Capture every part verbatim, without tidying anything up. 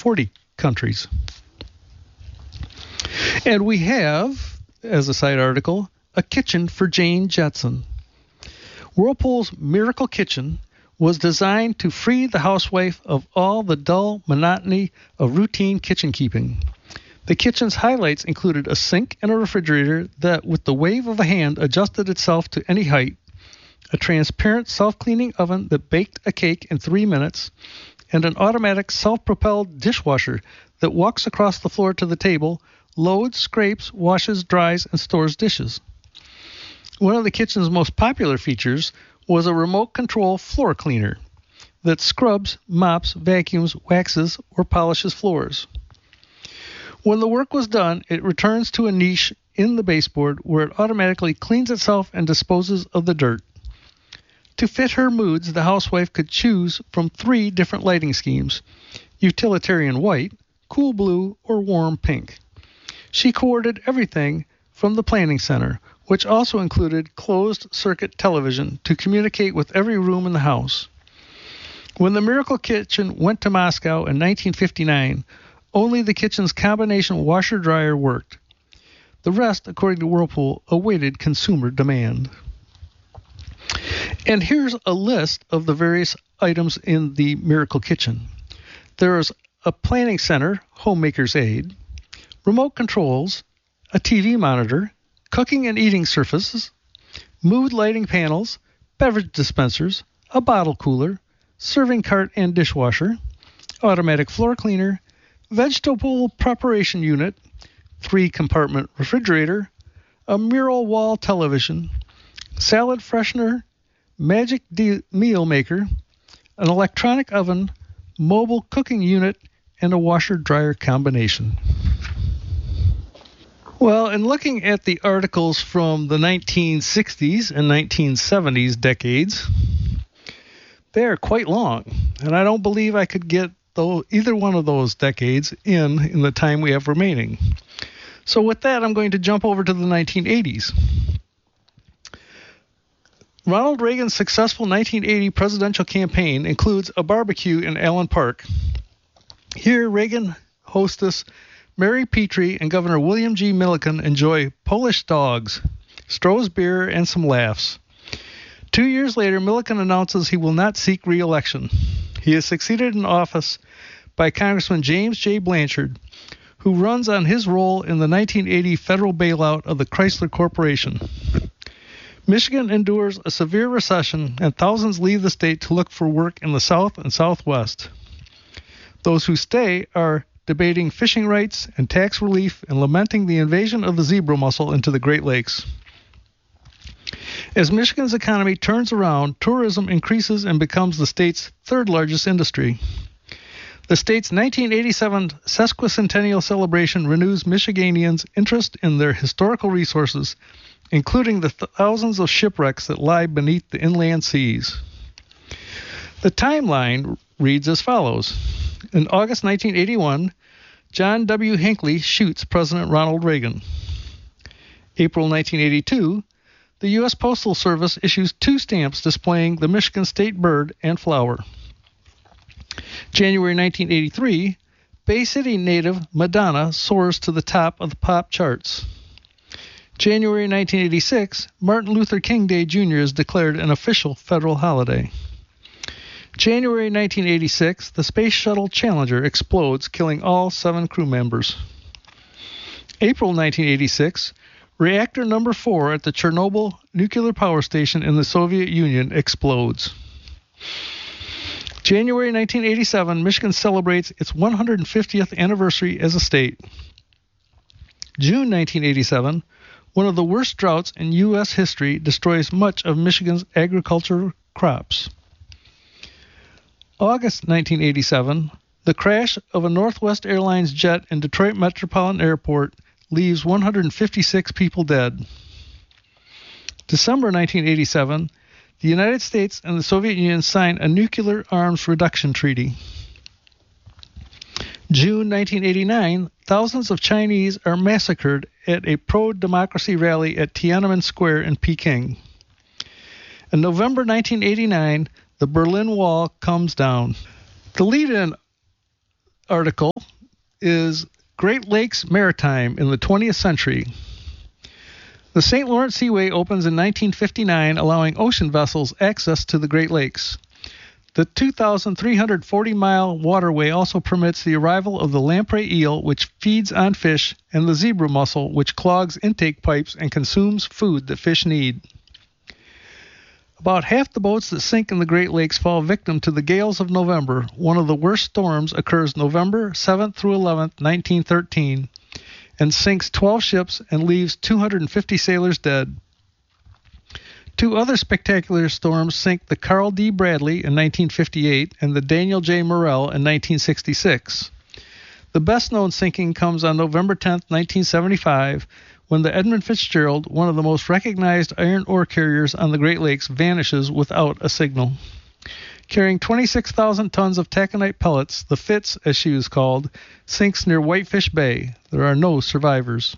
forty countries. And we have, as a side article, a kitchen for Jane Jetson. Whirlpool's Miracle Kitchen was designed to free the housewife of all the dull monotony of routine kitchen keeping. The kitchen's highlights included a sink and a refrigerator that, with the wave of a hand, adjusted itself to any height, a transparent self-cleaning oven that baked a cake in three minutes, and an automatic self-propelled dishwasher that walks across the floor to the table, loads, scrapes, washes, dries, and stores dishes. One of the kitchen's most popular features was a remote control floor cleaner that scrubs, mops, vacuums, waxes, or polishes floors. When the work was done, it returns to a niche in the baseboard where it automatically cleans itself and disposes of the dirt. To fit her moods, the housewife could choose from three different lighting schemes: utilitarian white, cool blue, or warm pink. She coordinated everything from the planning center, which also included closed-circuit television to communicate with every room in the house. When the Miracle Kitchen went to Moscow in nineteen fifty-nine, only the kitchen's combination washer-dryer worked. The rest, according to Whirlpool, awaited consumer demand. And here's a list of the various items in the Miracle Kitchen. There is a planning center, homemaker's aid, remote controls, a T V monitor, cooking and eating surfaces, mood lighting panels, beverage dispensers, a bottle cooler, serving cart and dishwasher, automatic floor cleaner, vegetable preparation unit, three-compartment refrigerator, a mural wall television, salad freshener, magic de- meal maker, an electronic oven, mobile cooking unit, and a washer-dryer combination. Well, in looking at the articles from the nineteen sixties and nineteen seventies decades, they are quite long, and I don't believe I could get though either one of those decades in in the time we have remaining. So with that, I'm going to jump over to the nineteen eighties. Ronald Reagan's successful nineteen eighty presidential campaign includes a barbecue in Allen Park. Here, Reagan hostess Mary Petrie and Governor William G. Milliken enjoy Polish dogs, Stroh's beer, and some laughs. Two years later, Milliken announces he will not seek re-election. He is succeeded in office by Congressman James J. Blanchard, who runs on his role in the nineteen eighty federal bailout of the Chrysler Corporation. Michigan endures a severe recession, and thousands leave the state to look for work in the South and Southwest. Those who stay are debating fishing rights and tax relief and lamenting the invasion of the zebra mussel into the Great Lakes. As Michigan's economy turns around, tourism increases and becomes the state's third largest industry. The state's nineteen eighty-seven sesquicentennial celebration renews Michiganians' interest in their historical resources, including the thousands of shipwrecks that lie beneath the inland seas. The timeline reads as follows. In August nineteen eighty-one, John W. Hinckley shoots President Ronald Reagan. April nineteen eighty-two, the U S Postal Service issues two stamps displaying the Michigan state bird and flower. January nineteen eighty-three, Bay City native Madonna soars to the top of the pop charts. January nineteen eighty-six, Martin Luther King Day Junior is declared an official federal holiday. January nineteen eighty-six, the Space Shuttle Challenger explodes, killing all seven crew members. April nineteen eighty-six, reactor number four at the Chernobyl nuclear power station in the Soviet Union explodes. January nineteen eighty-seven, Michigan celebrates its one hundred fiftieth anniversary as a state. June nineteen eighty-seven, one of the worst droughts in U S history destroys much of Michigan's agricultural crops. August nineteen eighty-seven, the crash of a Northwest Airlines jet in Detroit Metropolitan Airport leaves one hundred fifty-six people dead. December nineteen eighty-seven, the United States and the Soviet Union sign a nuclear arms reduction treaty. June nineteen eighty-nine, thousands of Chinese are massacred at a pro-democracy rally at Tiananmen Square in Peking. In November nineteen eighty-nine, the Berlin Wall comes down. The lead-in article is Great Lakes Maritime in the twentieth century. The Saint Lawrence Seaway opens in nineteen fifty-nine, allowing ocean vessels access to the Great Lakes. The two thousand three hundred forty mile waterway also permits the arrival of the lamprey eel, which feeds on fish, and the zebra mussel, which clogs intake pipes and consumes food that fish need. About half the boats that sink in the Great Lakes fall victim to the gales of November. One of the worst storms occurs November seventh through eleventh, nineteen thirteen, and sinks twelve ships and leaves two hundred fifty sailors dead. Two other spectacular storms sink the Carl D. Bradley in nineteen fifty-eight and the Daniel J. Morrell in nineteen sixty-six. The best-known sinking comes on November tenth, nineteen seventy-five, when the Edmund Fitzgerald, one of the most recognized iron ore carriers on the Great Lakes, vanishes without a signal. Carrying twenty-six thousand tons of taconite pellets, the Fitz, as she was called, sinks near Whitefish Bay. There are no survivors.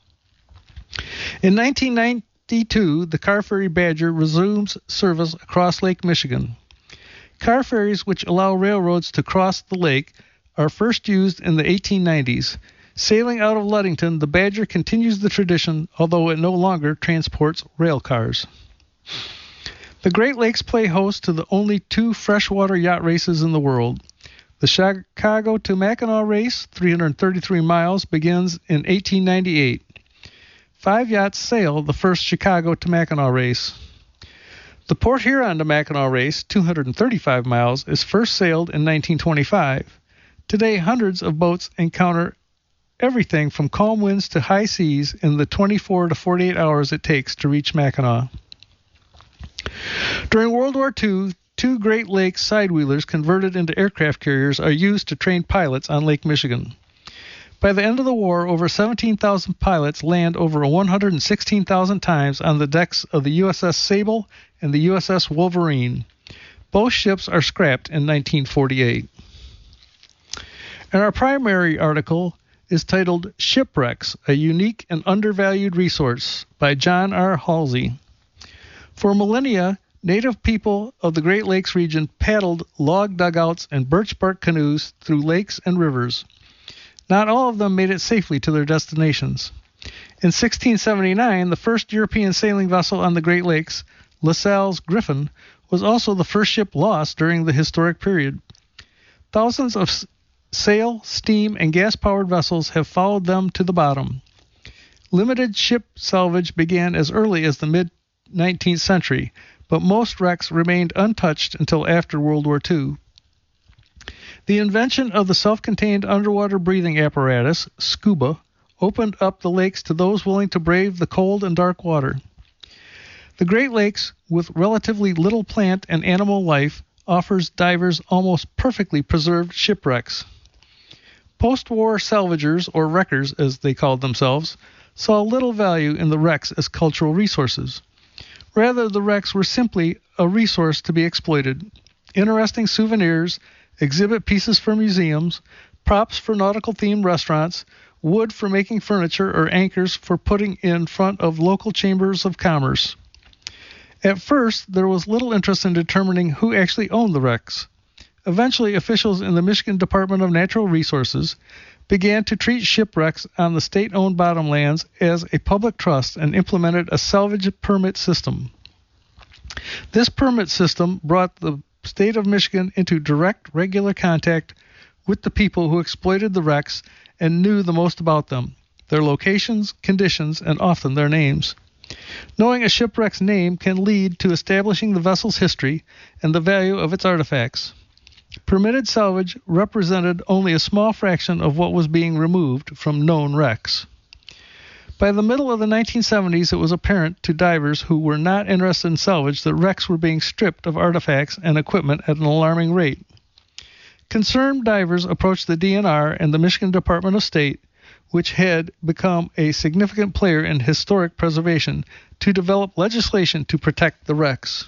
In nineteen ninety-two, the car ferry Badger resumes service across Lake Michigan. Car ferries, which allow railroads to cross the lake, are first used in the eighteen nineties. Sailing out of Ludington, the Badger continues the tradition, although it no longer transports rail cars. The Great Lakes play host to the only two freshwater yacht races in the world. The Chicago to Mackinac race, three hundred thirty-three miles, begins in eighteen ninety-eight. Five yachts sail the first Chicago to Mackinac race. The Port Huron to Mackinac race, two hundred thirty-five miles, is first sailed in nineteen twenty-five. Today, hundreds of boats encounter everything from calm winds to high seas in the twenty-four to forty-eight hours it takes to reach Mackinac. During World War Two, two Great Lakes sidewheelers converted into aircraft carriers are used to train pilots on Lake Michigan. By the end of the war, over seventeen thousand pilots land over one hundred sixteen thousand times on the decks of the U S S Sable and the U S S Wolverine. Both ships are scrapped in nineteen forty-eight. And our primary article is titled Shipwrecks, a Unique and Undervalued Resource by John R. Halsey. For millennia, native people of the Great Lakes region paddled log dugouts and birch bark canoes through lakes and rivers. Not all of them made it safely to their destinations. In sixteen seventy-nine, the first European sailing vessel on the Great Lakes, La Salle's Griffin, was also the first ship lost during the historic period. Thousands of sail, steam, and gas-powered vessels have followed them to the bottom. Limited ship salvage began as early as the mid-nineteenth century, but most wrecks remained untouched until after World War Two. The invention of the self-contained underwater breathing apparatus, SCUBA, opened up the lakes to those willing to brave the cold and dark water. The Great Lakes, with relatively little plant and animal life, offers divers almost perfectly preserved shipwrecks. Post-war salvagers, or wreckers as they called themselves, saw little value in the wrecks as cultural resources. Rather, the wrecks were simply a resource to be exploited. Interesting souvenirs, exhibit pieces for museums, props for nautical-themed restaurants, wood for making furniture, or anchors for putting in front of local chambers of commerce. At first, there was little interest in determining who actually owned the wrecks. Eventually, officials in the Michigan Department of Natural Resources began to treat shipwrecks on the state-owned bottomlands as a public trust and implemented a salvage permit system. This permit system brought the state of Michigan into direct, regular contact with the people who exploited the wrecks and knew the most about them, their locations, conditions, and often their names. Knowing a shipwreck's name can lead to establishing the vessel's history and the value of its artifacts. Permitted salvage represented only a small fraction of what was being removed from known wrecks. By the middle of the nineteen seventies, it was apparent to divers who were not interested in salvage that wrecks were being stripped of artifacts and equipment at an alarming rate. Concerned divers approached the D N R and the Michigan Department of State, which had become a significant player in historic preservation, to develop legislation to protect the wrecks.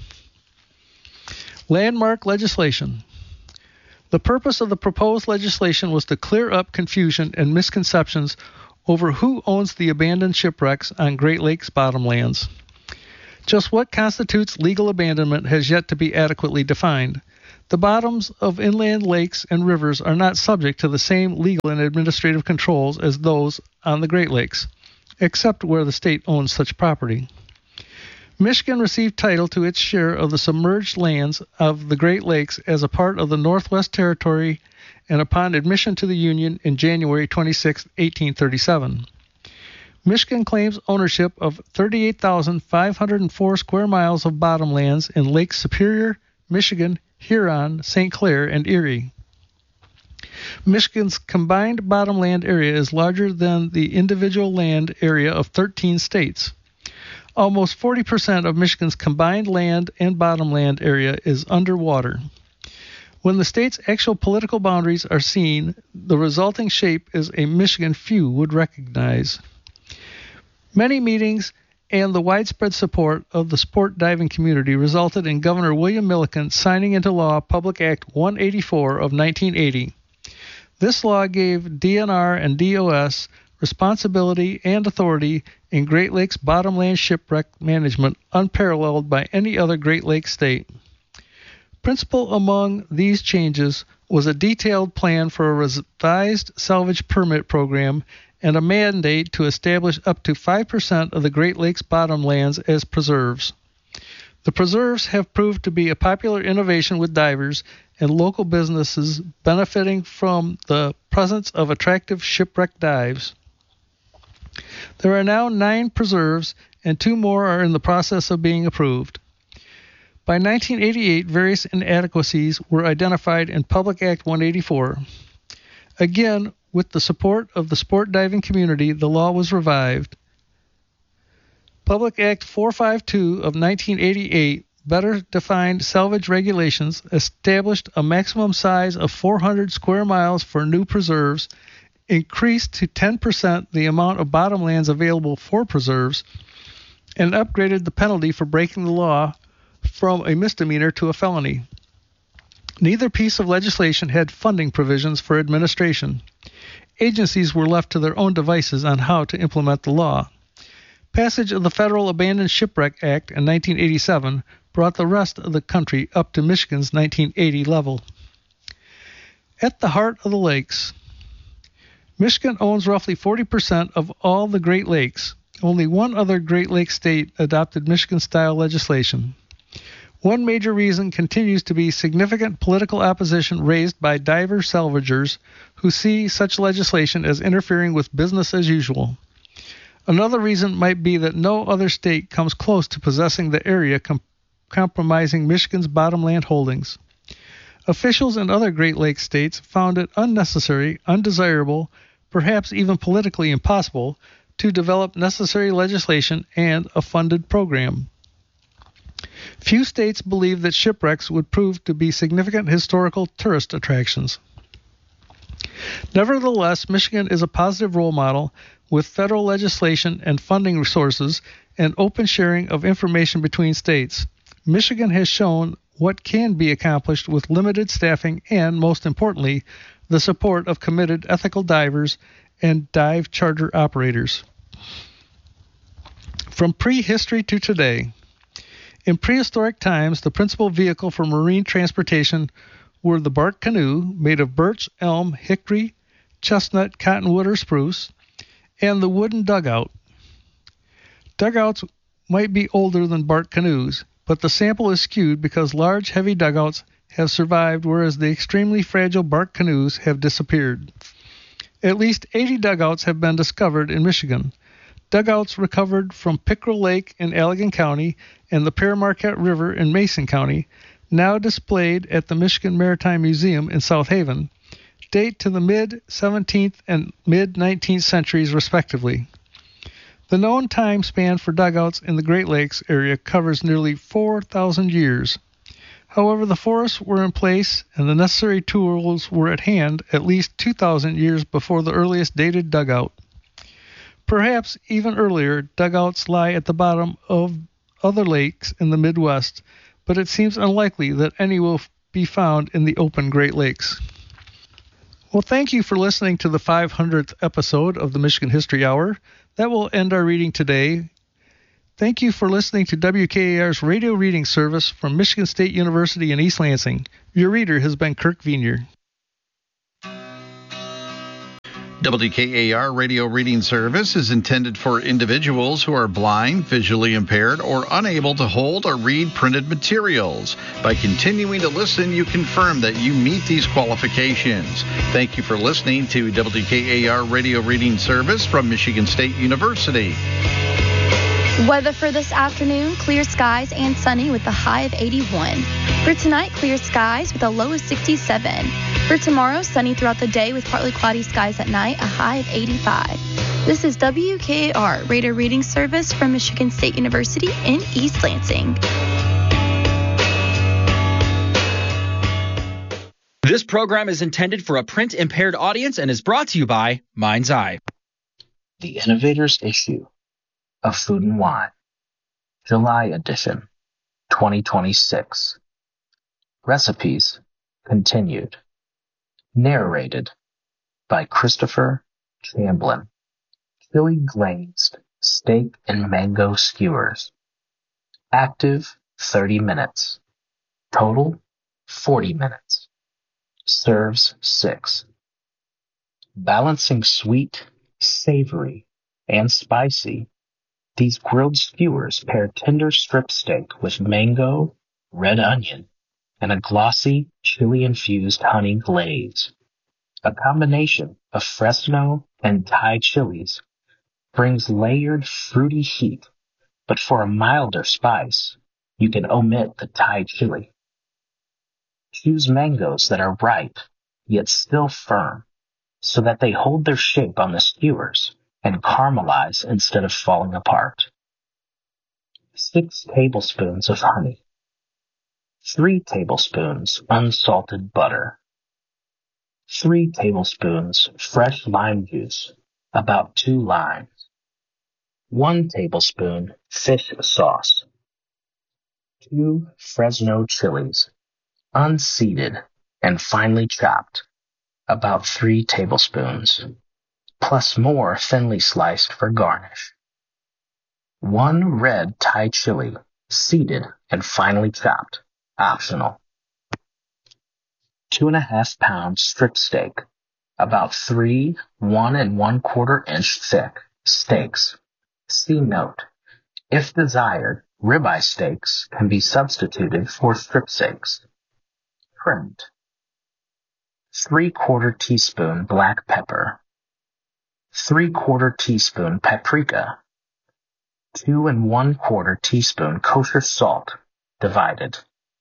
Landmark legislation. The purpose of the proposed legislation was to clear up confusion and misconceptions over who owns the abandoned shipwrecks on Great Lakes bottomlands. Just what constitutes legal abandonment has yet to be adequately defined. The bottoms of inland lakes and rivers are not subject to the same legal and administrative controls as those on the Great Lakes, except where the state owns such property. Michigan received title to its share of the submerged lands of the Great Lakes as a part of the Northwest Territory and upon admission to the Union in January twenty-sixth, eighteen thirty-seven. Michigan claims ownership of thirty-eight thousand five hundred four square miles of bottomlands in Lakes Superior, Michigan, Huron, Saint Clair, and Erie. Michigan's combined bottomland area is larger than the individual land area of thirteen states. Almost forty percent of Michigan's combined land and bottomland area is underwater. When the state's actual political boundaries are seen, the resulting shape is a Michigan few would recognize. Many meetings and the widespread support of the sport diving community resulted in Governor William Milliken signing into law Public Act one eighty-four of nineteen eighty. This law gave D N R and D O S responsibility and authority in Great Lakes bottomland shipwreck management unparalleled by any other Great Lakes state. Principal among these changes was a detailed plan for a revised salvage permit program and a mandate to establish up to five percent of the Great Lakes bottomlands as preserves. The preserves have proved to be a popular innovation with divers and local businesses benefiting from the presence of attractive shipwreck dives. There are now nine preserves, and two more are in the process of being approved. By nineteen eighty-eight, various inadequacies were identified in Public Act one eighty-four. Again, with the support of the sport diving community, the law was revived. Public Act four fifty-two of nineteen eighty-eight better defined salvage regulations, established a maximum size of four hundred square miles for new preserves, increased to ten percent the amount of bottomlands available for preserves, and upgraded the penalty for breaking the law from a misdemeanor to a felony. Neither piece of legislation had funding provisions for administration. Agencies were left to their own devices on how to implement the law. Passage of the Federal Abandoned Shipwreck Act in nineteen eighty-seven brought the rest of the country up to Michigan's nineteen eighty level. At the heart of the lakes, Michigan owns roughly forty percent of all the Great Lakes. Only one other Great Lakes state adopted Michigan-style legislation. One major reason continues to be significant political opposition raised by diver salvagers who see such legislation as interfering with business as usual. Another reason might be that no other state comes close to possessing the area com- compromising Michigan's bottomland holdings. Officials in other Great Lakes states found it unnecessary, undesirable, perhaps even politically impossible, to develop necessary legislation and a funded program. Few states believed that shipwrecks would prove to be significant historical tourist attractions. Nevertheless, Michigan is a positive role model with federal legislation and funding resources and open sharing of information between states. Michigan has shown what can be accomplished with limited staffing and, most importantly, the support of committed ethical divers and dive charter operators. From prehistory to today, in prehistoric times, the principal vehicle for marine transportation were the bark canoe made of birch, elm, hickory, chestnut, cottonwood, or spruce, and the wooden dugout. Dugouts might be older than bark canoes, but the sample is skewed because large, heavy dugouts have survived, whereas the extremely fragile bark canoes have disappeared. At least eighty dugouts have been discovered in Michigan. Dugouts recovered from Pickerel Lake in Allegan County and the Paramarquette River in Mason County, now displayed at the Michigan Maritime Museum in South Haven, date to the mid-seventeenth and mid-nineteenth centuries respectively. The known time span for dugouts in the Great Lakes area covers nearly four thousand years. However, the forests were in place and the necessary tools were at hand at least two thousand years before the earliest dated dugout. Perhaps even earlier, dugouts lie at the bottom of other lakes in the Midwest, but it seems unlikely that any will be found in the open Great Lakes. Well, thank you for listening to the five hundredth episode of the Michigan History Hour. That will end our reading today. Thank you for listening to W K A R's radio reading service from Michigan State University in East Lansing. Your reader has been Kirk Venier. W K A R radio reading service is intended for individuals who are blind, visually impaired, or unable to hold or read printed materials. By continuing to listen, you confirm that you meet these qualifications. Thank you for listening to W K A R radio reading service from Michigan State University. Weather for this afternoon, clear skies and sunny with a high of eighty-one. For tonight, clear skies with a low of sixty-seven. For tomorrow, sunny throughout the day with partly cloudy skies at night, a high of eighty-five. This is W K A R Radio Reading Service from Michigan State University in East Lansing. This program is intended for a print-impaired audience and is brought to you by Mind's Eye. The Innovators Issue of Food and Wine, July edition, twenty twenty-six. Recipes continued. Narrated by Christopher Chamblin. Chili glazed steak and mango skewers. Active thirty minutes. Total forty minutes. Serves six. Balancing sweet, savory, and spicy, these grilled skewers pair tender strip steak with mango, red onion, and a glossy, chili-infused honey glaze. A combination of Fresno and Thai chilies brings layered, fruity heat, but for a milder spice, you can omit the Thai chili. Choose mangoes that are ripe, yet still firm, so that they hold their shape on the skewers and caramelize instead of falling apart. Six tablespoons of honey. Three tablespoons unsalted butter. Three tablespoons fresh lime juice, about two limes. One tablespoon fish sauce. Two Fresno chilies, unseeded and finely chopped, about three tablespoons, plus more thinly sliced for garnish. One red Thai chili, seeded and finely chopped, optional. Two and a half pound strip steak, about three one and one quarter inch thick steaks. See note, if desired, ribeye steaks can be substituted for strip steaks. Trimmed. Three quarter teaspoon black pepper. Three quarter teaspoon paprika. Two and one quarter teaspoon kosher salt, divided.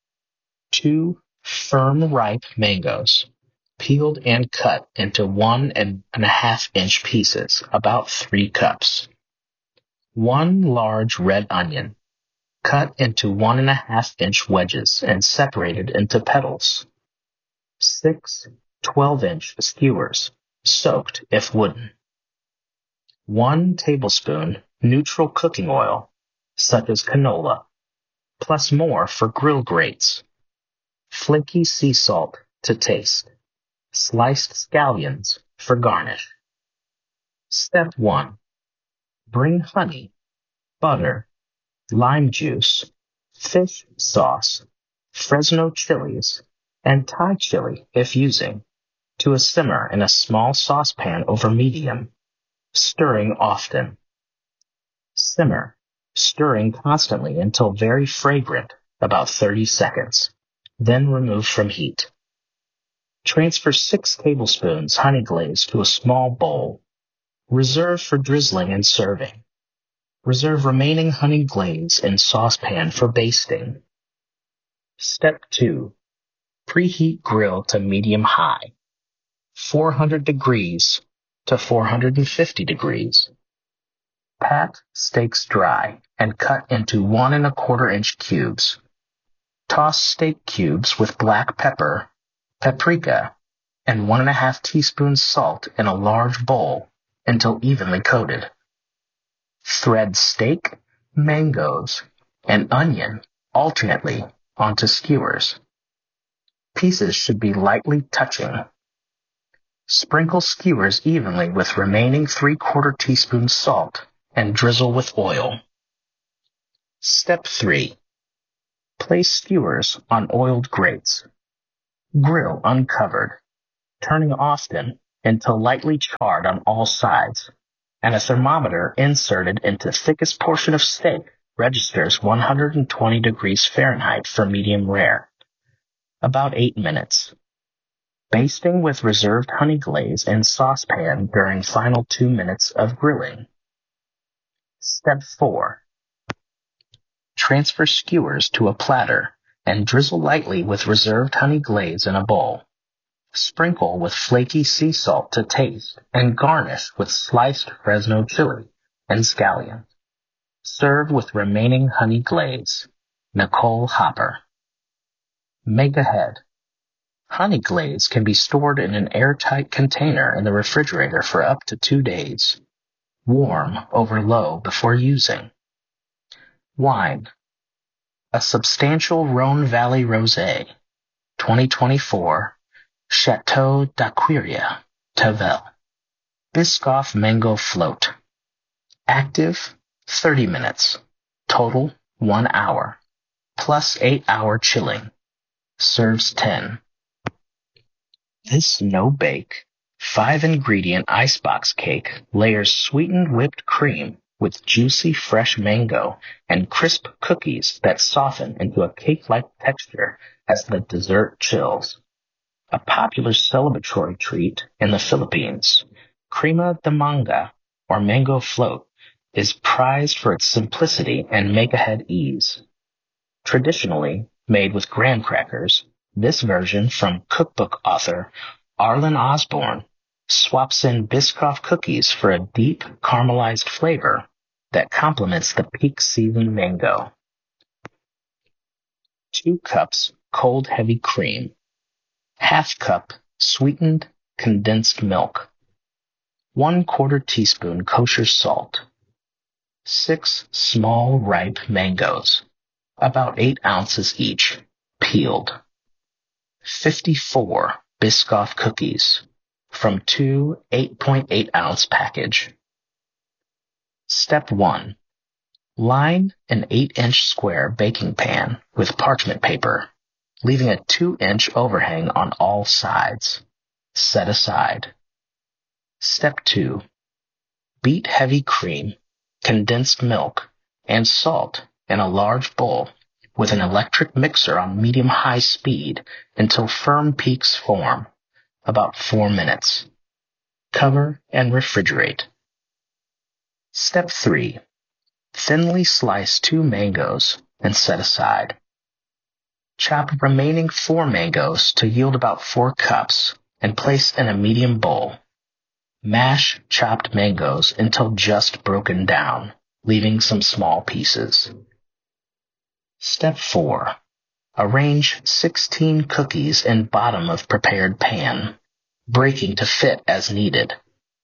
Two firm ripe mangoes, peeled and cut into one and a half inch pieces, about three cups. One large red onion, cut into one and a half inch wedges and separated into petals. Six twelve inch skewers, soaked if wooden. One tablespoon neutral cooking oil, such as canola, plus more for grill grates. Flaky sea salt to taste. Sliced scallions for garnish. Step one. Bring honey, butter, lime juice, fish sauce, Fresno chilies, and Thai chili, if using, to a simmer in a small saucepan over medium, stirring often. Simmer, stirring constantly until very fragrant, about thirty seconds. Then remove from heat. Transfer six tablespoons honey glaze to a small bowl. Reserve for drizzling and serving. Reserve remaining honey glaze in saucepan for basting. Step two. Preheat grill to medium-high, four hundred degrees to four hundred fifty degrees. Pat steaks dry and cut into one and a quarter inch cubes. Toss steak cubes with black pepper, paprika, and one and a half teaspoons salt in a large bowl until evenly coated. Thread steak, mangoes, and onion alternately onto skewers. Pieces should be lightly touching. Sprinkle skewers evenly with remaining three-quarter teaspoon salt and drizzle with oil. Step three. Place skewers on oiled grates. Grill uncovered, turning often until lightly charred on all sides, and a thermometer inserted into thickest portion of steak registers one hundred twenty degrees Fahrenheit for medium rare. About eight minutes. Basting with reserved honey glaze in saucepan during final two minutes of grilling. Step four. Transfer skewers to a platter and drizzle lightly with reserved honey glaze in a bowl. Sprinkle with flaky sea salt to taste and garnish with sliced Fresno chili and scallions. Serve with remaining honey glaze. Nicole Hopper. Make ahead. Honey glaze can be stored in an airtight container in the refrigerator for up to two days. Warm over low before using. Wine. A substantial Rhone Valley Rosé, twenty twenty-four, Chateau d'Aquirria, Tavel. Biscoff Mango Float. Active, thirty minutes. Total, one hour. Plus eight hour chilling. Serves ten. This no-bake, five-ingredient icebox cake layers sweetened whipped cream with juicy fresh mango and crisp cookies that soften into a cake-like texture as the dessert chills. A popular celebratory treat in the Philippines, crema de manga, or mango float, is prized for its simplicity and make-ahead ease. Traditionally made with graham crackers, this version from cookbook author Arlen Osborne swaps in Biscoff cookies for a deep caramelized flavor that complements the peak season mango. Two cups cold heavy cream. Half cup sweetened condensed milk. One quarter teaspoon kosher salt. Six small ripe mangoes, about eight ounces each, peeled. fifty-four Biscoff cookies from two eight point eight ounce package. Step one. Line an eight inch square baking pan with parchment paper, leaving a two inch overhang on all sides. Set aside. Step two. Beat heavy cream, condensed milk, and salt in a large bowl with an electric mixer on medium-high speed until firm peaks form, about four minutes. Cover and refrigerate. Step three. Thinly slice two mangoes and set aside. Chop remaining four mangoes to yield about four cups and place in a medium bowl. Mash chopped mangoes until just broken down, leaving some small pieces. Step four. Arrange sixteen cookies in bottom of prepared pan, breaking to fit as needed.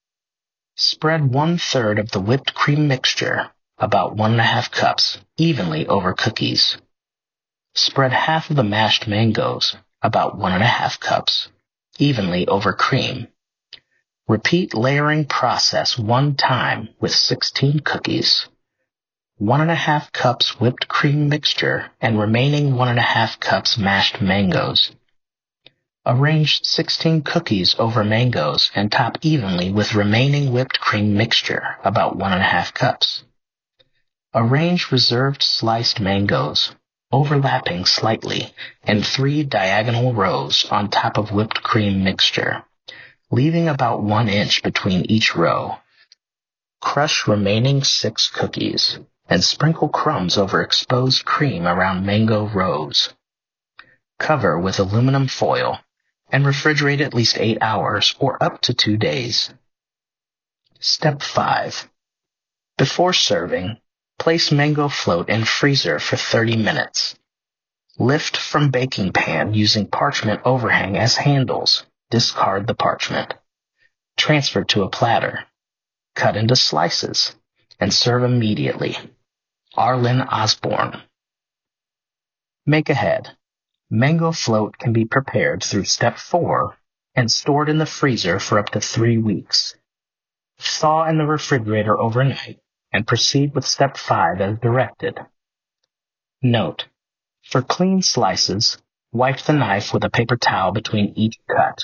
Spread one-third of the whipped cream mixture, about one and a half cups, evenly over cookies. Spread half of the mashed mangoes, about one and a half cups, evenly over cream. Repeat layering process one time with sixteen cookies. One and a half cups whipped cream mixture and remaining one and a half cups mashed mangoes. Arrange sixteen cookies over mangoes and top evenly with remaining whipped cream mixture, about one and a half cups. Arrange reserved sliced mangoes, overlapping slightly, in three diagonal rows on top of whipped cream mixture, leaving about one inch between each row. Crush remaining six cookies and sprinkle crumbs over exposed cream around mango rows. Cover with aluminum foil and refrigerate at least eight hours or up to two days. Step five. Before serving, place mango float in freezer for thirty minutes. Lift from baking pan using parchment overhang as handles. Discard the parchment. Transfer to a platter. Cut into slices and serve immediately. Arlen Osborne. Make ahead. Mango float can be prepared through step four and stored in the freezer for up to three weeks. Thaw in the refrigerator overnight and proceed with step five as directed. Note: for clean slices, wipe the knife with a paper towel between each cut.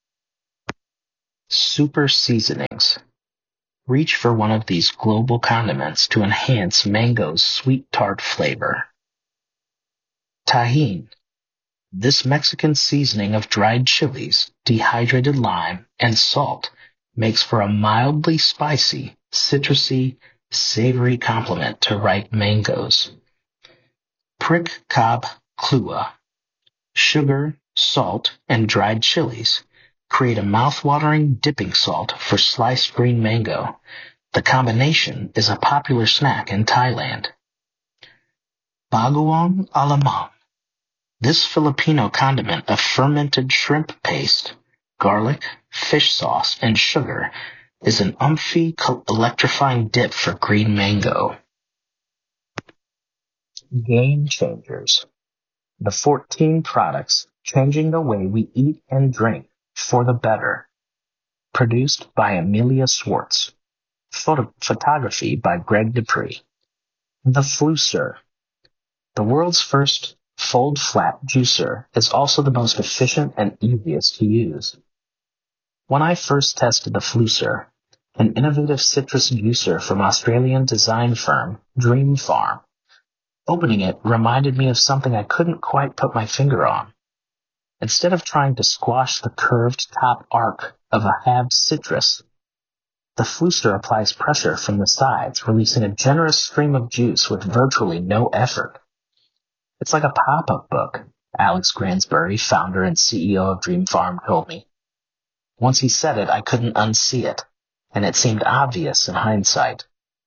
Super seasonings. Reach for one of these global condiments to enhance mango's sweet tart flavor. Tajin. This Mexican seasoning of dried chilies, dehydrated lime, and salt makes for a mildly spicy, citrusy, savory complement to ripe mangoes. Prick Cob Clua. Sugar, salt, and dried chilies create a mouth-watering dipping salt for sliced green mango. The combination is a popular snack in Thailand. Bagoong Alamang. This Filipino condiment of fermented shrimp paste, garlic, fish sauce, and sugar is an umphy, electrifying dip for green mango. Game changers. The fourteen products changing the way we eat and drink for the better. Produced by Amelia Swartz. Photo- photography by Greg Dupree. The Flucer. The world's first fold-flat juicer is also the most efficient and easiest to use. When I first tested the Flucer, an innovative citrus juicer from Australian design firm Dream Farm, opening it reminded me of something I couldn't quite put my finger on. Instead of trying to squash the curved top arc of a halved citrus, the Flucer applies pressure from the sides, releasing a generous stream of juice with virtually no effort. It's like a pop-up book, Alex Gransbury, founder and C E O of Dream Farm, told me. Once he said it, I couldn't unsee it, and it seemed obvious in hindsight.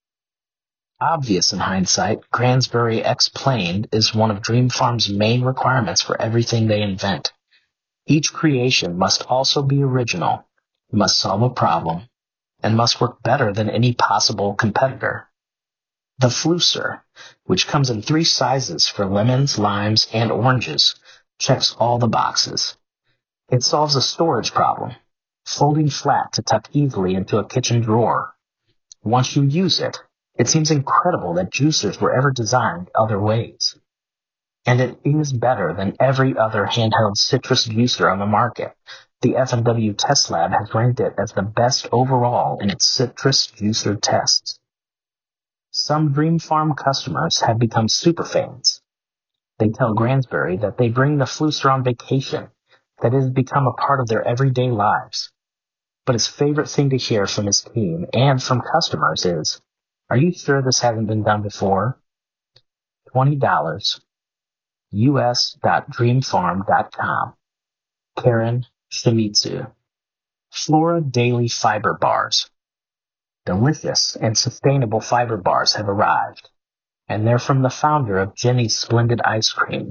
Obvious in hindsight, Gransbury explained, is one of Dream Farm's main requirements for everything they invent. Each creation must also be original, must solve a problem, and must work better than any possible competitor. The Flucer, which comes in three sizes for lemons, limes, and oranges, checks all the boxes. It solves a storage problem, folding flat to tuck easily into a kitchen drawer. Once you use it, it seems incredible that juicers were ever designed other ways. And it is better than every other handheld citrus juicer on the market. The F and W Test Lab has ranked it as the best overall in its citrus juicer tests. Some Dream Farm customers have become superfans. They tell Gransbury that they bring the Flucer on vacation, that it has become a part of their everyday lives. But his favorite thing to hear from his team and from customers is, "Are you sure this hasn't been done before?" twenty dollars. U S dot dream farm dot com. Karen Shimizu. Flora Daily Fiber Bars. Delicious and sustainable fiber bars have arrived, and they're from the founder of Jenny's Splendid Ice Cream.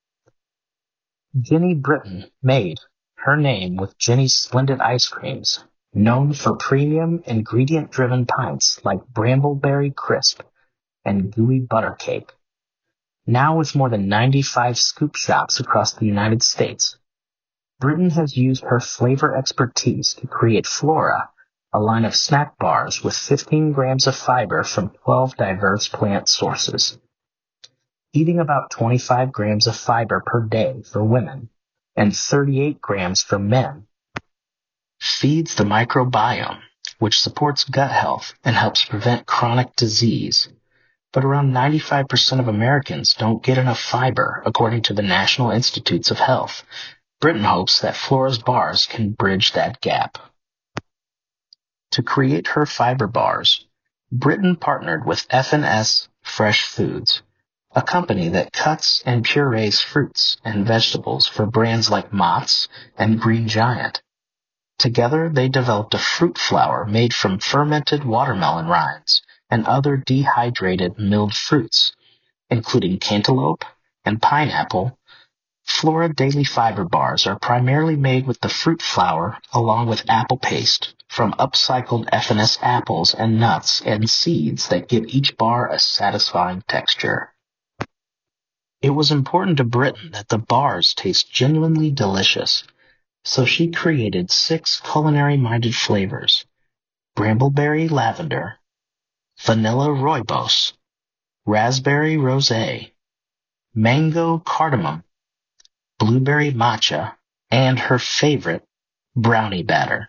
Jenny Britton made her name with Jenny's Splendid Ice Creams, known for premium ingredient-driven pints like Brambleberry Crisp and Gooey Butter Cake. Now with more than ninety-five scoop shops across the United States, Britton has used her flavor expertise to create Flora, a line of snack bars with fifteen grams of fiber from twelve diverse plant sources. Eating about twenty-five grams of fiber per day for women and thirty-eight grams for men feeds the microbiome, which supports gut health and helps prevent chronic disease. But around ninety-five percent of Americans don't get enough fiber, according to the National Institutes of Health. Britton hopes that Flora's bars can bridge that gap. To create her fiber bars, Britton partnered with F and S Fresh Foods, a company that cuts and purees fruits and vegetables for brands like Mott's and Green Giant. Together, they developed a fruit flour made from fermented watermelon rinds and other dehydrated milled fruits, including cantaloupe and pineapple. Flora Daily Fiber Bars are primarily made with the fruit flour along with apple paste from upcycled F and S apples and nuts and seeds that give each bar a satisfying texture. It was important to Britton that the bars taste genuinely delicious, so she created six culinary-minded flavors: Brambleberry Lavender, Vanilla Rooibos, Raspberry Rosé, mango cardamom, blueberry matcha, and her favorite, brownie batter.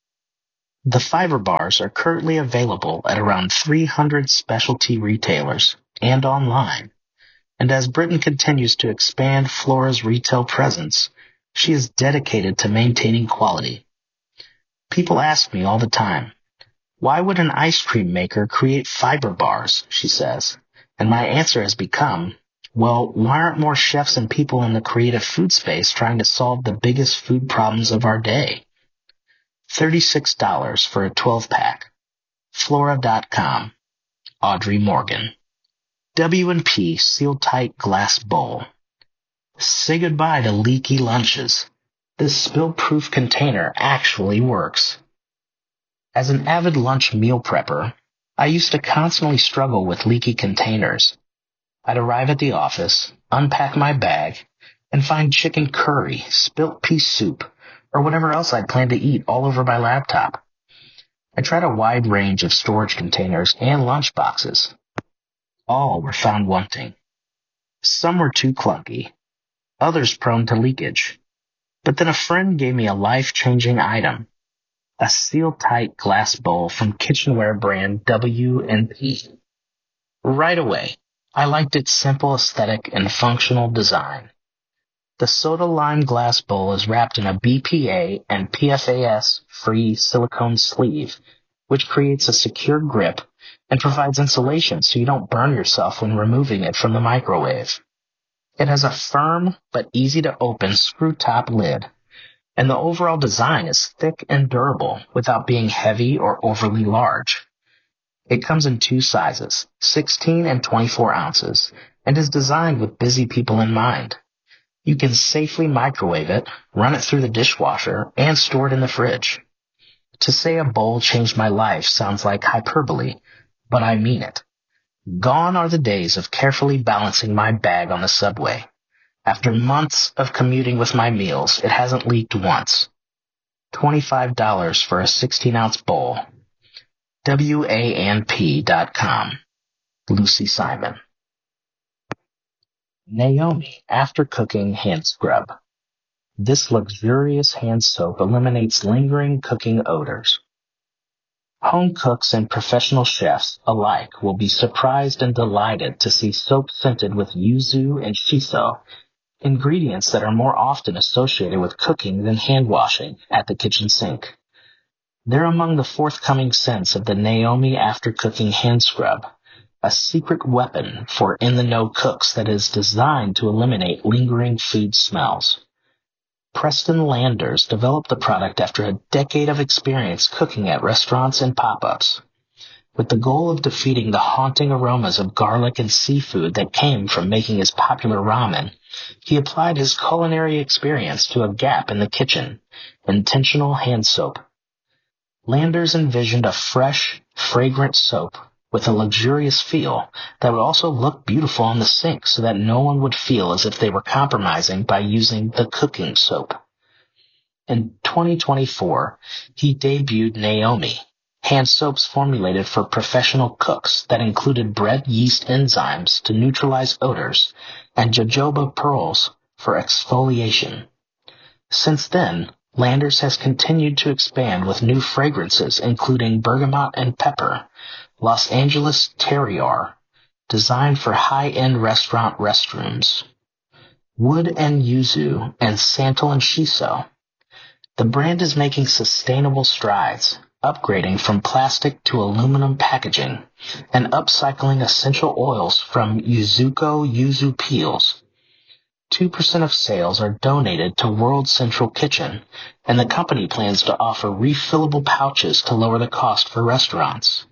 The fiber bars are currently available at around three hundred specialty retailers and online, and as Britain continues to expand Flora's retail presence, she is dedicated to maintaining quality. People ask me all the time, why would an ice cream maker create fiber bars, she says, and my answer has become, well, why aren't more chefs and people in the creative food space trying to solve the biggest food problems of our day? thirty-six dollars for a twelve-pack. Flora dot com. Audrey Morgan. W and P Seal-Tight Glass Bowl. Say goodbye to leaky lunches. This spill-proof container actually works. As an avid lunch meal prepper, I used to constantly struggle with leaky containers. I'd arrive at the office, unpack my bag, and find chicken curry, spilt pea soup, or whatever else I'd planned to eat all over my laptop. I tried a wide range of storage containers and lunch boxes. All were found wanting. Some were too clunky, others prone to leakage. But then a friend gave me a life-changing item, a seal-tight glass bowl from kitchenware brand W and P. Right away, I liked its simple aesthetic and functional design. The soda lime glass bowl is wrapped in a B P A and P F A S-free silicone sleeve, which creates a secure grip and provides insulation so you don't burn yourself when removing it from the microwave. It has a firm but easy-to-open screw-top lid, and the overall design is thick and durable without being heavy or overly large. It comes in two sizes, sixteen and twenty-four ounces, and is designed with busy people in mind. You can safely microwave it, run it through the dishwasher, and store it in the fridge. To say a bowl changed my life sounds like hyperbole, but I mean it. Gone are the days of carefully balancing my bag on the subway. After months of commuting with my meals, it hasn't leaked once. twenty-five dollars for a sixteen-ounce bowl. W A N P dot com. Lucy Simon. Naomi After Cooking Hand Scrub. This luxurious hand soap eliminates lingering cooking odors. Home cooks and professional chefs alike will be surprised and delighted to see soap scented with yuzu and shiso, ingredients that are more often associated with cooking than hand washing at the kitchen sink. They're among the forthcoming scents of the Naomi After Cooking Hand Scrub, a secret weapon for in-the-know cooks that is designed to eliminate lingering food smells. Preston Landers developed the product after a decade of experience cooking at restaurants and pop-ups. With the goal of defeating the haunting aromas of garlic and seafood that came from making his popular ramen, he applied his culinary experience to a gap in the kitchen, intentional hand soap. Landers envisioned a fresh, fragrant soap with a luxurious feel that would also look beautiful on the sink so that no one would feel as if they were compromising by using the cooking soap. In twenty twenty-four, he debuted Naomi, hand soaps formulated for professional cooks that included bread yeast enzymes to neutralize odors and jojoba pearls for exfoliation. Since then, Landers has continued to expand with new fragrances including bergamot and pepper, Los Angeles Terroir, designed for high-end restaurant restrooms, wood and yuzu, and santal and shiso. The brand is making sustainable strides, upgrading from plastic to aluminum packaging, and upcycling essential oils from Yuzuko yuzu peels. two percent of sales are donated to World Central Kitchen, and the company plans to offer refillable pouches to lower the cost for restaurants.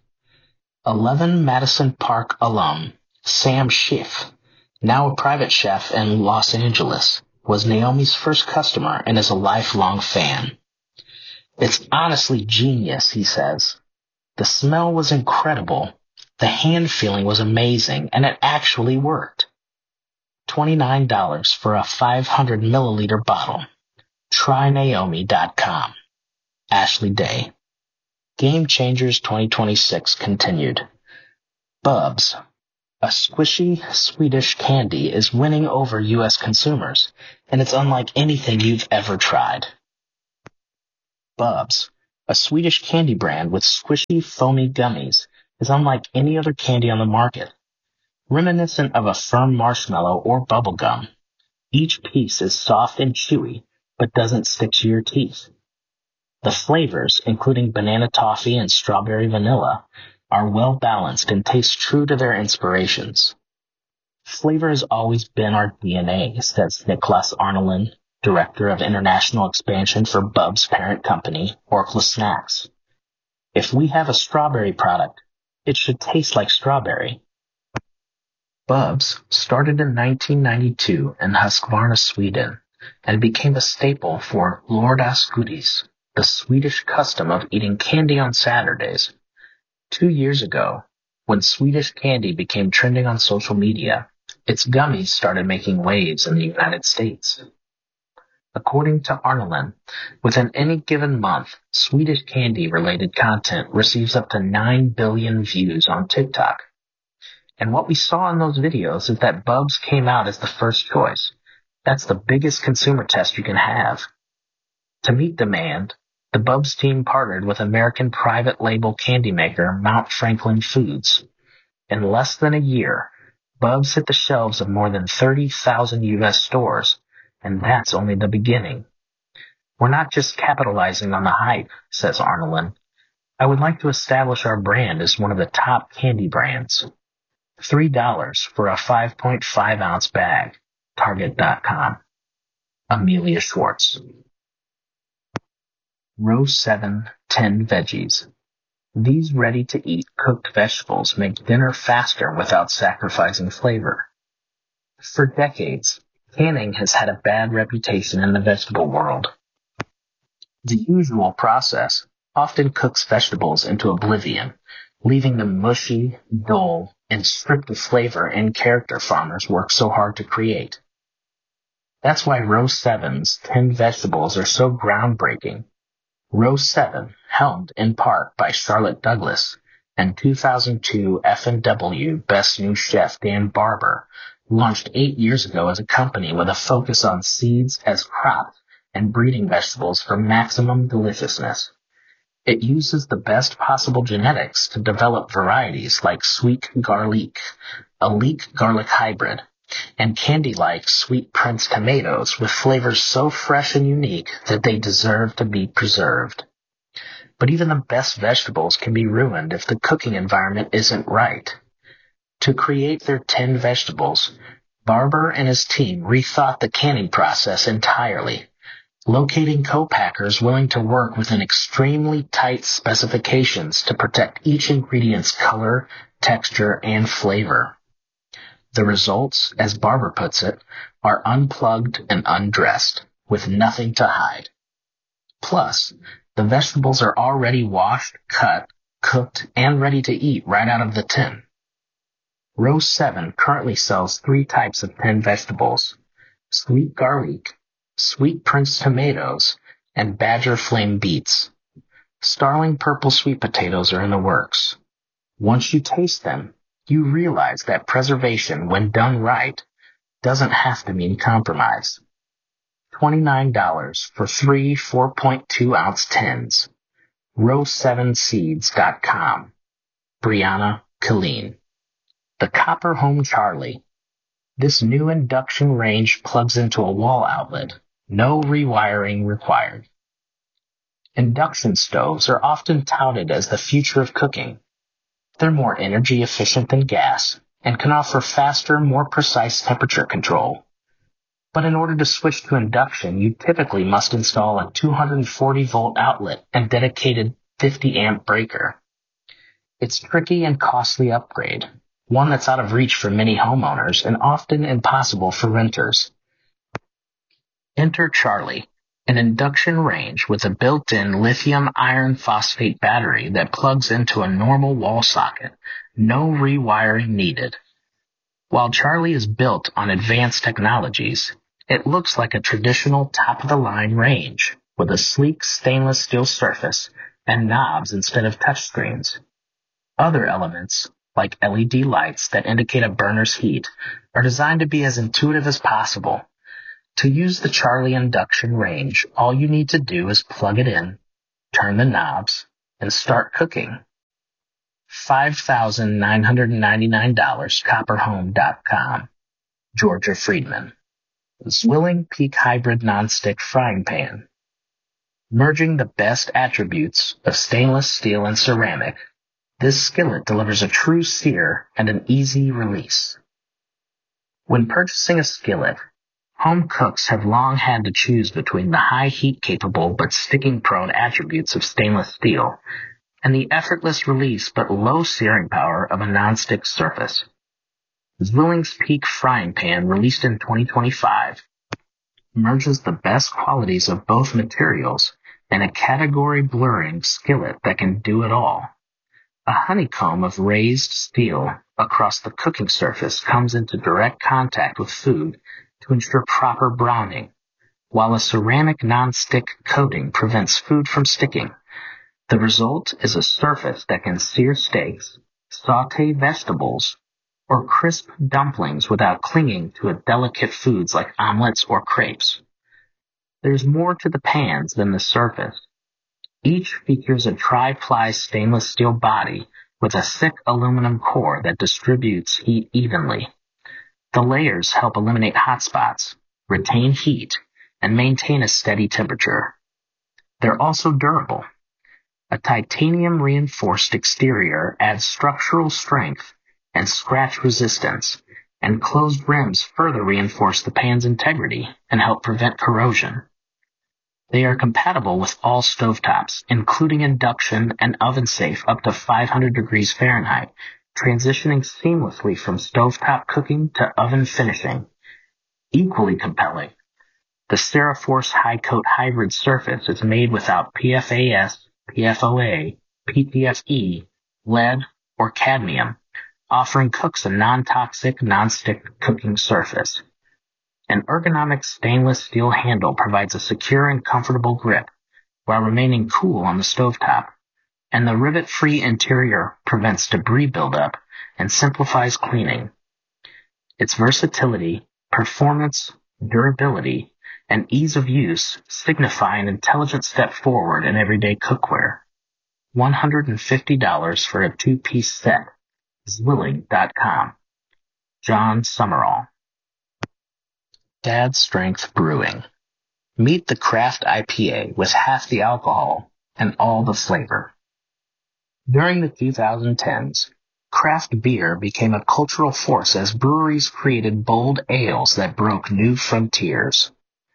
eleven Madison Park alum Sam Schiff, now a private chef in Los Angeles, was Naomi's first customer and is a lifelong fan. It's honestly genius, he says. The smell was incredible, the hand feeling was amazing, and it actually worked. twenty-nine dollars for a five hundred milliliter bottle. try naomi dot com. Ashley Day. Game Changers twenty twenty-six continued. Bubs, A squishy Swedish candy is winning over U S consumers, and it's unlike anything you've ever tried. Bubs, a Swedish candy brand with squishy, foamy gummies, is unlike any other candy on the market. Reminiscent of a firm marshmallow or bubble gum, each piece is soft and chewy, but doesn't stick to your teeth. The flavors, including banana toffee and strawberry vanilla, are well balanced and taste true to their inspirations. Flavor has always been our D N A, says Niklas Arnelin, Director of International Expansion for Bub's parent company, Orkla Snacks. If we have a strawberry product, it should taste like strawberry. Bubs started in nineteen ninety-two in Husqvarna, Sweden, and became a staple for lördagsgodis, the Swedish custom of eating candy on Saturdays. Two years ago, when Swedish candy became trending on social media, its gummies started making waves in the United States. According to Arnelin, within any given month, Swedish candy-related content receives up to nine billion views on TikTok. And what we saw in those videos is that Bubs came out as the first choice. That's the biggest consumer test you can have. To meet demand, the Bubs team partnered with American private label candy maker Mount Franklin Foods. In less than a year, Bubs hit the shelves of more than thirty thousand U S stores, and that's only the beginning. We're not just capitalizing on the hype, says Arnelin. I would like to establish our brand as one of the top candy brands. three dollars for a five point five ounce bag. Target dot com. Amelia Schwartz. Row seven tinned veggies. These ready-to-eat cooked vegetables make dinner faster without sacrificing flavor. For decades, canning has had a bad reputation in the vegetable world. The usual process often cooks vegetables into oblivion, leaving them mushy, dull, and stripped of flavor and character farmers work so hard to create. That's why Row seven's tinned vegetables are so groundbreaking. Row seven, helmed in part by Charlotte Douglas and two thousand two F and W Best New Chef Dan Barber, launched eight years ago as a company with a focus on seeds as crops and breeding vegetables for maximum deliciousness. It uses the best possible genetics to develop varieties like Sweet Garlic, a leek garlic hybrid, and candy-like Sweet Prince tomatoes with flavors so fresh and unique that they deserve to be preserved. But even the best vegetables can be ruined if the cooking environment isn't right. To create their tinned vegetables, Barber and his team rethought the canning process entirely, locating co-packers willing to work within extremely tight specifications to protect each ingredient's color, texture, and flavor. The results, as Barber puts it, are unplugged and undressed, with nothing to hide. Plus, the vegetables are already washed, cut, cooked, and ready to eat right out of the tin. Row seven currently sells three types of tinned vegetables: Sweet Garlic, Sweet Prince tomatoes, and Badger Flame beets. Starling purple sweet potatoes are in the works. Once you taste them, you realize that preservation, when done right, doesn't have to mean compromise. twenty-nine dollars for three four point two ounce tins. row seven seeds dot com. Brianna Killeen. The Copper Home Charlie. This new induction range plugs into a wall outlet. No rewiring required. Induction stoves are often touted as the future of cooking. They're more energy efficient than gas and can offer faster, more precise temperature control. But in order to switch to induction, you typically must install a two hundred forty volt outlet and dedicated fifty amp breaker. It's a tricky and costly upgrade, one that's out of reach for many homeowners and often impossible for renters. Enter Charlie, an induction range with a built-in lithium iron phosphate battery that plugs into a normal wall socket. No rewiring needed. While Charlie is built on advanced technologies, it looks like a traditional top-of-the-line range with a sleek stainless steel surface and knobs instead of touchscreens. Other elements, like L E D lights that indicate a burner's heat, are designed to be as intuitive as possible. To use the Charlie induction range, all you need to do is plug it in, turn the knobs, and start cooking. five thousand nine hundred ninety-nine dollars, copper home dot com. Georgia Friedman. Zwilling Peak Hybrid Nonstick Frying Pan. Merging the best attributes of stainless steel and ceramic, this skillet delivers a true sear and an easy release. When purchasing a skillet, home cooks have long had to choose between the high heat-capable but sticking-prone attributes of stainless steel and the effortless release but low searing power of a nonstick surface. Zwilling's Peak Frying Pan, released in twenty twenty-five, merges the best qualities of both materials in a category-blurring skillet that can do it all. A honeycomb of raised steel across the cooking surface comes into direct contact with food to ensure proper browning, while a ceramic nonstick coating prevents food from sticking. The result is a surface that can sear steaks, saute vegetables, or crisp dumplings without clinging to a delicate foods like omelets or crepes. There's more to the pans than the surface. Each features a tri-ply stainless steel body with a thick aluminum core that distributes heat evenly. The layers help eliminate hot spots, retain heat, and maintain a steady temperature. They're also durable. A titanium-reinforced exterior adds structural strength and scratch resistance, and closed rims further reinforce the pan's integrity and help prevent corrosion. They are compatible with all stovetops, including induction and oven-safe up to five hundred degrees Fahrenheit, transitioning seamlessly from stovetop cooking to oven finishing. Equally compelling, the Ceraforce High Coat Hybrid surface is made without P F A S, P F O A, P T F E, lead, or cadmium, offering cooks a non-toxic, non-stick cooking surface. An ergonomic stainless steel handle provides a secure and comfortable grip while remaining cool on the stovetop, and the rivet-free interior prevents debris buildup and simplifies cleaning. Its versatility, performance, durability, and ease of use signify an intelligent step forward in everyday cookware. one hundred fifty dollars for a two-piece set. Zwilling dot com. John Summerall. Dad's Strength Brewing. Meet the craft I P A with half the alcohol and all the flavor. During the twenty tens, craft beer became a cultural force as breweries created bold ales that broke new frontiers.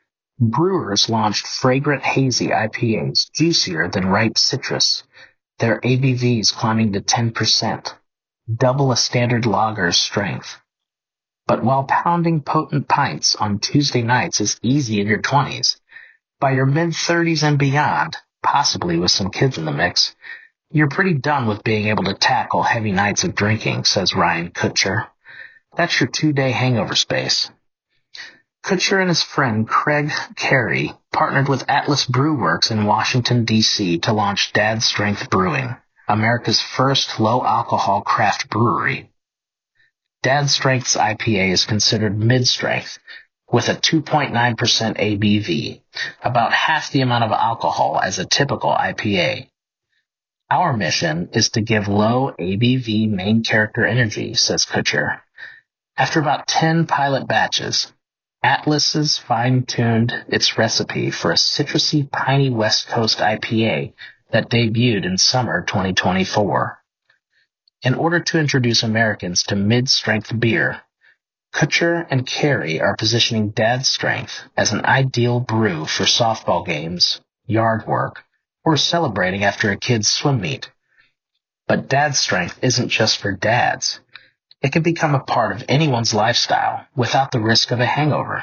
Brewers launched fragrant hazy I P As juicier than ripe citrus, their A B Vs climbing to ten percent, double a standard lager's strength. But while pounding potent pints on Tuesday nights is easy in your twenties, by your mid-thirties and beyond, possibly with some kids in the mix, you're pretty done with being able to tackle heavy nights of drinking, says Ryan Kutcher. That's your two-day hangover space. Kutcher and his friend Craig Carey partnered with Atlas Brew Works in Washington, D C to launch Dad's Strength Brewing, America's first low-alcohol craft brewery. Dad's Strength's I P A is considered mid-strength, with a two point nine percent A B V, about half the amount of alcohol as a typical I P A. Our mission is to give low A B V main character energy, says Kutcher. After about ten pilot batches, Atlas's fine-tuned its recipe for a citrusy, piney West Coast I P A that debuted in summer twenty twenty-four. In order to introduce Americans to mid-strength beer, Kutcher and Carey are positioning Dad's Strength as an ideal brew for softball games, yard work, or celebrating after a kid's swim meet. But Dad's Strength isn't just for dads. It can become a part of anyone's lifestyle without the risk of a hangover.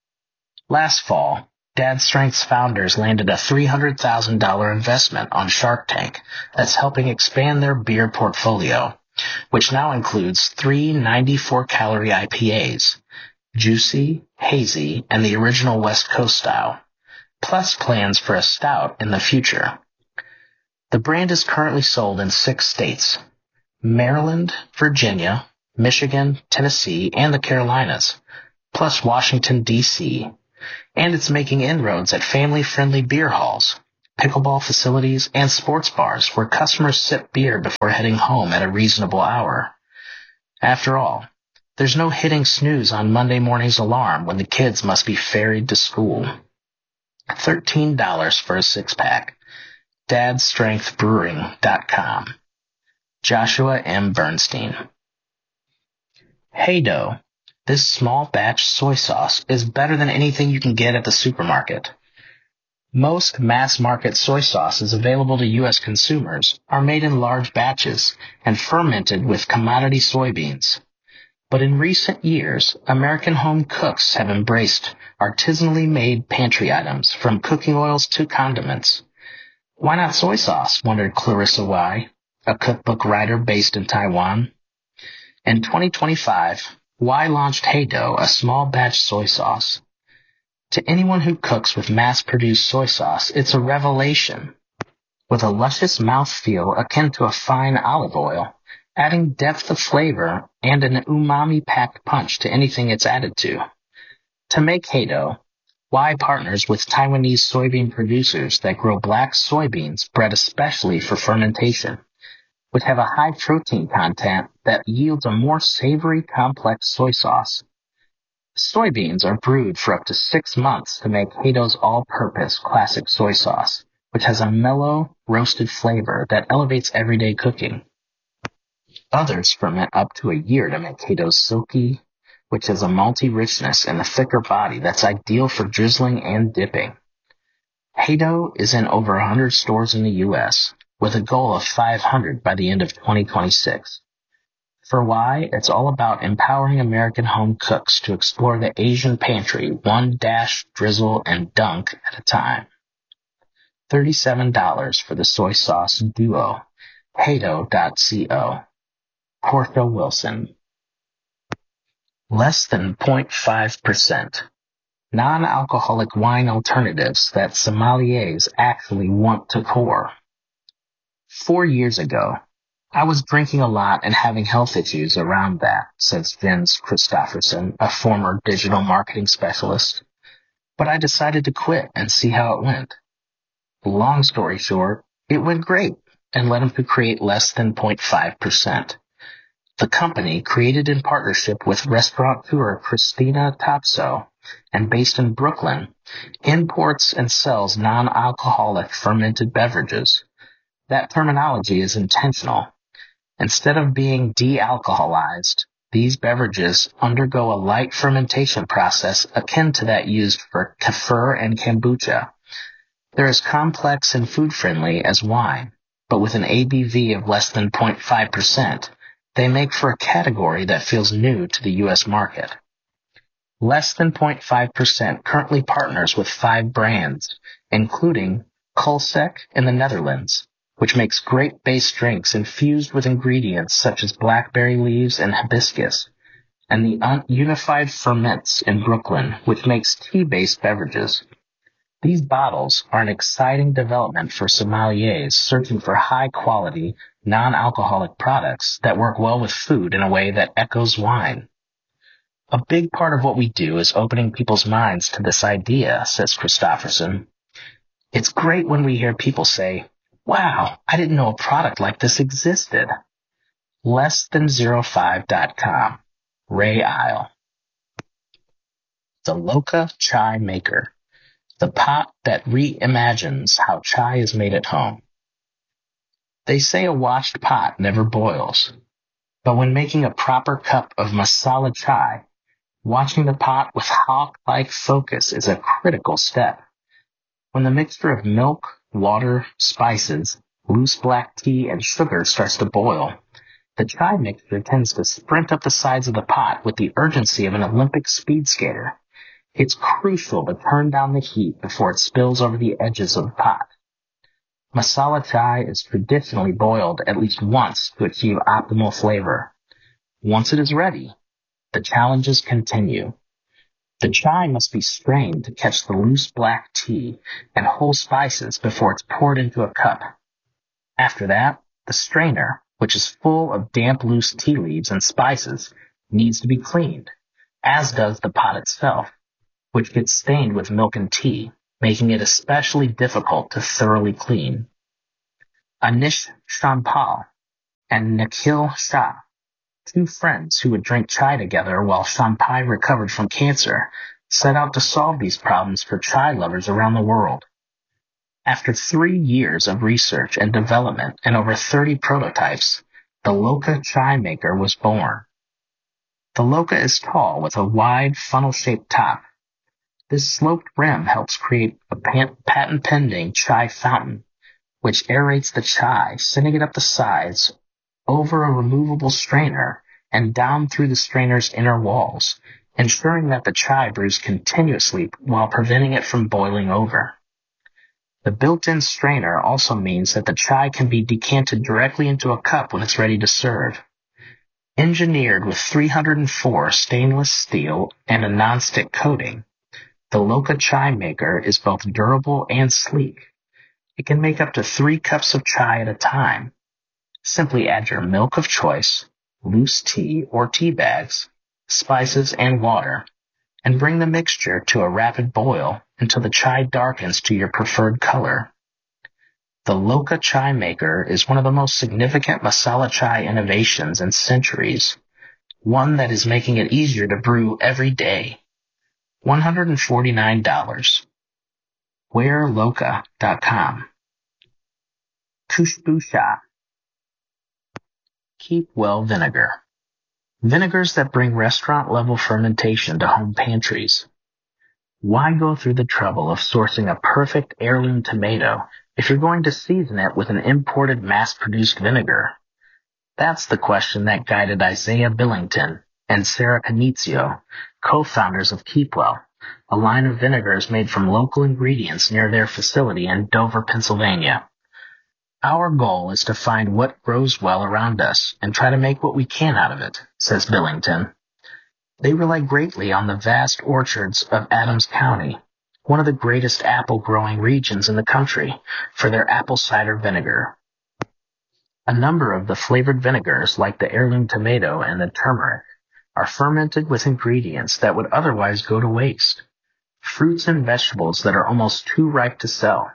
Last fall, Dad's Strength's founders landed a three hundred thousand dollars investment on Shark Tank that's helping expand their beer portfolio, which now includes three ninety-four calorie I P As, Juicy, Hazy, and the original West Coast style, plus plans for a stout in the future. The brand is currently sold in six states: Maryland, Virginia, Michigan, Tennessee, and the Carolinas, plus Washington, D C, and it's making inroads at family-friendly beer halls, pickleball facilities, and sports bars where customers sip beer before heading home at a reasonable hour. After all, there's no hitting snooze on Monday morning's alarm when the kids must be ferried to school. thirteen dollars for a six-pack. dad strength brewing dot com. Joshua M. Bernstein. Hey Dough. This small batch soy sauce is better than anything you can get at the supermarket. Most mass-market soy sauces available to U S consumers are made in large batches and fermented with commodity soybeans. But in recent years, American home cooks have embraced artisanally made pantry items, from cooking oils to condiments. Why not soy sauce, wondered Clarissa Y., a cookbook writer based in Taiwan. In twenty twenty-five, Y launched Hey Dough, a small batch soy sauce. To anyone who cooks with mass-produced soy sauce, it's a revelation. With a luscious mouthfeel akin to a fine olive oil, adding depth of flavor and an umami-packed punch to anything it's added to. To make Hey Dough, Y partners with Taiwanese soybean producers that grow black soybeans bred especially for fermentation, which have a high protein content that yields a more savory, complex soy sauce. Soybeans are brewed for up to six months to make Hey Dough's all-purpose classic soy sauce, which has a mellow, roasted flavor that elevates everyday cooking. Others ferment up to a year to make Hey Dough silky, which has a malty richness and a thicker body that's ideal for drizzling and dipping. Hey Dough is in over one hundred stores in the U S, with a goal of five hundred by the end of twenty twenty-six. For Y, it's all about empowering American home cooks to explore the Asian pantry one dash, drizzle, and dunk at a time. thirty-seven dollars for the soy sauce duo, hey dough dot co. Portia Wilson. Less than zero point five percent. Non-alcoholic wine alternatives that sommeliers actually want to pour. Four years ago, I was drinking a lot and having health issues around that, says Vince Christofferson, a former digital marketing specialist. But I decided to quit and see how it went. Long story short, it went great and led him to create less than zero point five percent. The company, created in partnership with restaurateur Christina Topso and based in Brooklyn, imports and sells non-alcoholic fermented beverages. That terminology is intentional. Instead of being de-alcoholized, these beverages undergo a light fermentation process akin to that used for kefir and kombucha. They're as complex and food-friendly as wine, but with an A B V of less than zero point five percent, they make for a category that feels new to the U S market. Less than zero point five percent currently partners with five brands, including Kulsek in the Netherlands, which makes great base drinks infused with ingredients such as blackberry leaves and hibiscus, and the Un- Unified Ferments in Brooklyn, which makes tea-based beverages. These bottles are an exciting development for sommeliers searching for high-quality, non-alcoholic products that work well with food in a way that echoes wine. A big part of what we do is opening people's minds to this idea, says Christofferson. It's great when we hear people say, wow, I didn't know a product like this existed. less than zero five dot com. Ray Isle. The Loka Chai Maker. The pot that reimagines how chai is made at home. They say a washed pot never boils, but when making a proper cup of masala chai, watching the pot with hawk-like focus is a critical step. When the mixture of milk, water, spices, loose black tea, and sugar starts to boil, the chai mixture tends to sprint up the sides of the pot with the urgency of an Olympic speed skater. It's crucial to turn down the heat before it spills over the edges of the pot. Masala chai is traditionally boiled at least once to achieve optimal flavor. Once it is ready, the challenges continue. The chai must be strained to catch the loose black tea and whole spices before it's poured into a cup. After that, the strainer, which is full of damp, loose tea leaves and spices, needs to be cleaned, as does the pot itself, which gets stained with milk and tea, making it especially difficult to thoroughly clean. Anish Shampal and Nikhil Shah, two friends who would drink chai together while Champai recovered from cancer, set out to solve these problems for chai lovers around the world. After three years of research and development and over thirty prototypes, the Loka chai maker was born. The Loka is tall with a wide funnel-shaped top. This sloped rim helps create a patent-pending chai fountain, which aerates the chai, sending it up the sides, over a removable strainer, and down through the strainer's inner walls, ensuring that the chai brews continuously while preventing it from boiling over. The built-in strainer also means that the chai can be decanted directly into a cup when it's ready to serve. Engineered with three hundred four stainless steel and a non-stick coating, the Loka chai maker is both durable and sleek. It can make up to three cups of chai at a time. Simply add your milk of choice, loose tea or tea bags, spices, and water, and bring the mixture to a rapid boil until the chai darkens to your preferred color. The Loka chai maker is one of the most significant masala chai innovations in centuries, one that is making it easier to brew every day. one hundred forty-nine dollars. wear loka dot com. Khushbu Shah. Keep Well Vinegar. Vinegars that bring restaurant-level fermentation to home pantries. Why go through the trouble of sourcing a perfect heirloom tomato if you're going to season it with an imported mass-produced vinegar? That's the question that guided Isaiah Billington and Sarah Canizio, co-founders of Keep Well, a line of vinegars made from local ingredients near their facility in Dover, Pennsylvania. Our goal is to find what grows well around us and try to make what we can out of it, says Billington. They rely greatly on the vast orchards of Adams County, one of the greatest apple-growing regions in the country, for their apple cider vinegar. A number of the flavored vinegars, like the heirloom tomato and the turmeric, are fermented with ingredients that would otherwise go to waste. Fruits and vegetables that are almost too ripe to sell.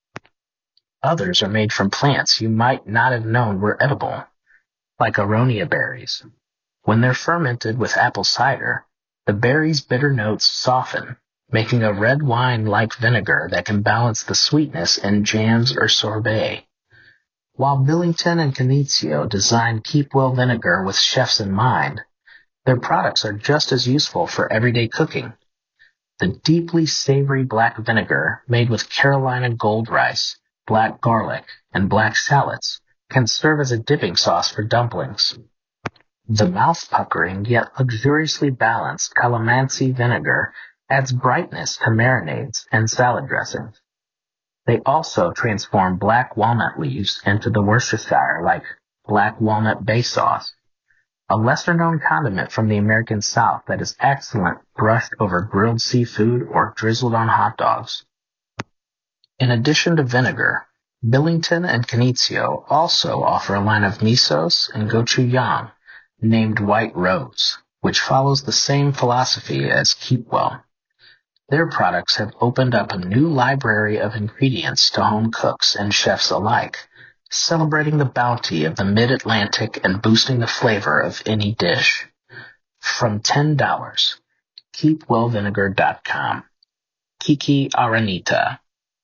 Others are made from plants you might not have known were edible, like aronia berries. When they're fermented with apple cider, the berries' bitter notes soften, making a red wine-like vinegar that can balance the sweetness in jams or sorbet. While Billington and Canizio designed Keep Well vinegar with chefs in mind, their products are just as useful for everyday cooking. The deeply savory black vinegar made with Carolina gold rice, black garlic, and black shallots can serve as a dipping sauce for dumplings. The mouth-puckering yet luxuriously balanced calamansi vinegar adds brightness to marinades and salad dressings. They also transform black walnut leaves into the Worcestershire-like black walnut bay sauce, a lesser-known condiment from the American South that is excellent brushed over grilled seafood or drizzled on hot dogs. In addition to vinegar, Billington and Canizio also offer a line of misos and gochujang named White Rose, which follows the same philosophy as Keep Well. Their products have opened up a new library of ingredients to home cooks and chefs alike, celebrating the bounty of the mid-Atlantic and boosting the flavor of any dish. From ten dollars, keep well vinegar dot com. Kiki Aranita.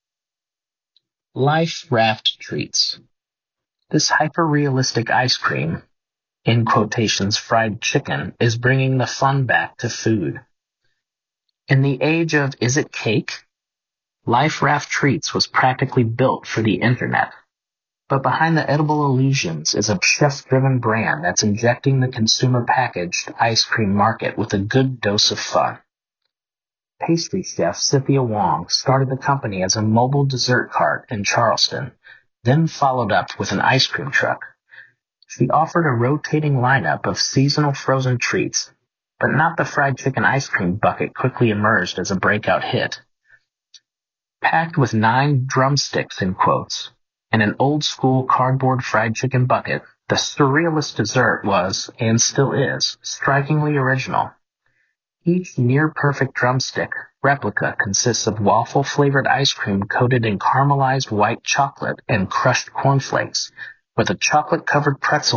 Life Raft Treats. This hyper-realistic ice cream, in quotations fried chicken, is bringing the fun back to food. In the age of is it cake? Life Raft Treats was practically built for the internet. But behind the edible illusions is a chef-driven brand that's injecting the consumer-packaged ice cream market with a good dose of fun. Pastry chef Cynthia Wong started the company as a mobile dessert cart in Charleston, then followed up with an ice cream truck. She offered a rotating lineup of seasonal frozen treats, but not the fried chicken ice cream bucket quickly emerged as a breakout hit. Packed with nine drumsticks in quotes, and an old-school cardboard fried chicken bucket, The surrealist dessert was, and still is, strikingly original. Each near-perfect drumstick replica consists of waffle-flavored ice cream coated in caramelized white chocolate and crushed cornflakes, with a chocolate-covered pretzel